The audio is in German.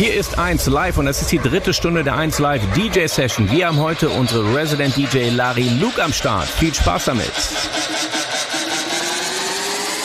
Hier ist 1 Live und das ist die 3. Stunde der 1 Live DJ Session. Wir haben heute unsere Resident DJ Larry Luke am Start. Viel Spaß damit.